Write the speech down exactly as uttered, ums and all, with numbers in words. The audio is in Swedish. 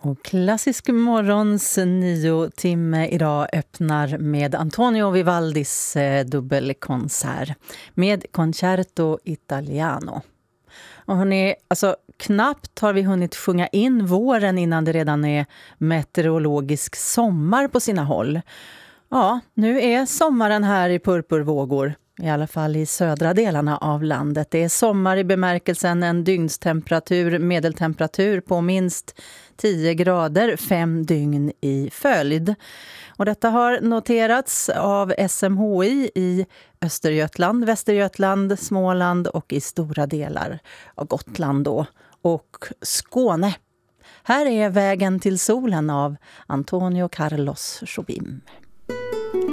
Och klassisk morgons nio timme idag öppnar med Antonio Vivaldis eh, dubbelkonsert med Concerto Italiano. Och hörni, alltså knappt har vi hunnit sjunga in våren innan det redan är meteorologisk sommar på sina håll. Ja, nu är sommaren här i purpurvågor. I alla fall i södra delarna av landet. Det är sommar i bemärkelsen en dygnstemperatur, medeltemperatur på minst tio grader, fem dygn i följd. Och detta har noterats av S M H I i Östergötland, Västergötland, Småland och i stora delar av Gotland då, och Skåne. Här är Vägen till solen av Antonio Carlos Jobim.